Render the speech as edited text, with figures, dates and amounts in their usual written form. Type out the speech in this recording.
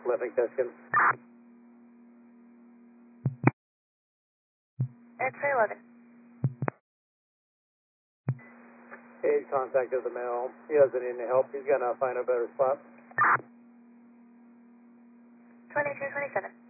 Left Tuscan. X-ray 11. He's contacted the male. He doesn't need any help. He's going to find a better spot. 2227.